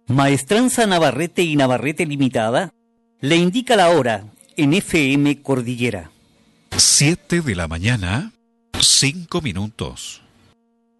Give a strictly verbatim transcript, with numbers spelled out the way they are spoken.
Maestranza Navarrete y Navarrete Limitada le indica la hora en F M Cordillera. Siete de la mañana, cinco minutos.